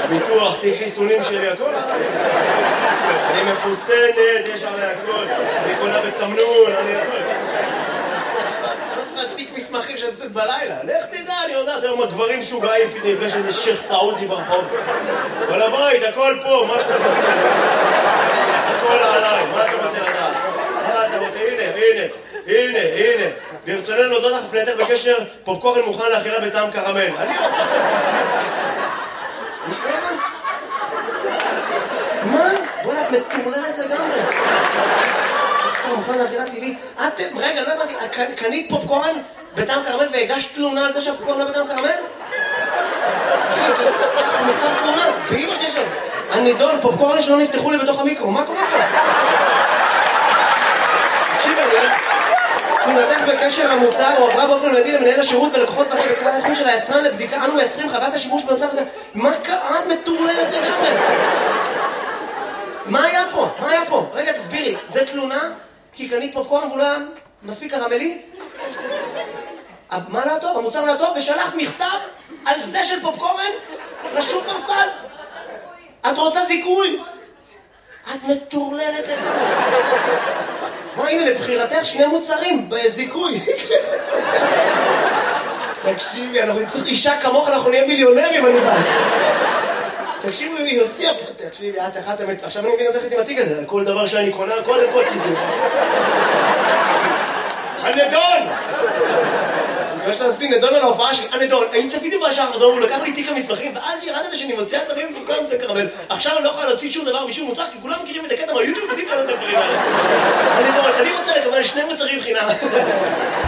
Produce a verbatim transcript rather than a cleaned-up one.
ביטוח, תיק חיסונים שלי, הכל. אני מחוסנת, יש עלי הכל. אני קונה בתמנון, אני הכל. אני צריכה תיק מסמכים שאני יוצאת בלילה. לך תדע, אני יודעת, היום הגברים שוגעים, נפגש איזה שייך סעודי ברחוב. כל הבית, הכל פה, מה שאתה רוצה. הכל עליי, מה אתה רוצה לדעת? מה אתה רוצה? הנה, הנה, הנה, הנה. ברצוננו להודות לך פנייתך בקשר, פופקורן מוכן לאכילה בטעם קרמל. אני עושה... מה? בוא'נה, את מטורללת לגמרי. פופקורן מוכן לאכילה טבעית. אתם, רגע, לא הבנתי, קנית פופקורן בטעם קרמל והגשת תלונה על זה שהפופקורן לא בטעם קרמל? הוא מכתב תלונה, באמא שלי שלו. הנידון, פופקורן שלא נפתחו לי בתוך המיקרו, מה קורה פה? תקשיב, אני... תלונתך בקשר המוצר הועברה באופן מיידי למנהל השירות ולקוחות בקרת האיכות של היצרן לבדיקה. אנו מייצרים חוות השימוש במצב... מה קרה? את מטורללת לגמרי. מה היה פה? מה היה פה? רגע, תסבירי. זה תלונה? כי קנית פופקורן והוא לא היה מספיק קרמלי? מה לא טוב? המוצר לא טוב? ושלח מכתב על זה של פופקורן לשופרסל? את רוצה זיכוי? את מטורללת לגמרי. מה, הנה, לבחירתך שני מוצרים בזיכוי. תקשיבי, אנחנו נצטרך אישה כמוך, אנחנו נהיה מיליונרים, אני בא. תקשיבי, היא הוציאה פה. תקשיבי, את אחת אמת. עכשיו אני מבין אותך עם התיק הזה, על כל דבר שאני קונה, קודם כל כזה. הנדון! אני מקווה שאתה נשים נדון על ההופעה שלי. הנדון, האם תפידי בשעה חזור, הוא לקח לי תיק המסמכים, ואז ירד לי שאני מוציאה דברים וכולם יותר קרמל. עכשיו אני לא יכולה להוציא שום דבר משום מוצר, כי כולם מכירים את הקטע מהיוטיוב, יודעים כאלה את הדברים האלה. הנדון, אני רוצה לקבל שני מוצרים חינם.